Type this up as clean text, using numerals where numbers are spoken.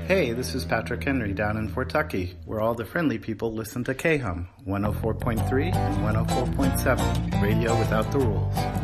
Hey, this is Patrick Henry down in Fort Tucky, where all the friendly people listen to KHUM 104.3 and 104.7, radio without the rules.